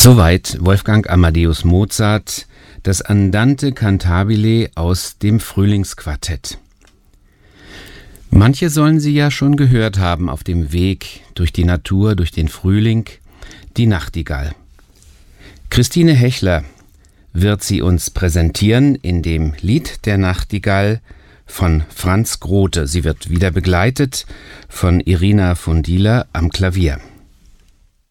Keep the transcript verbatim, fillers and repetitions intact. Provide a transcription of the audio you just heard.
Soweit Wolfgang Amadeus Mozart, das Andante cantabile aus dem Frühlingsquartett. Manche sollen Sie ja schon gehört haben auf dem Weg durch die Natur, durch den Frühling, die Nachtigall. Christine Hechler wird sie uns präsentieren in dem Lied der Nachtigall von Franz Grote. Sie wird wieder begleitet von Irina Fundila am Klavier.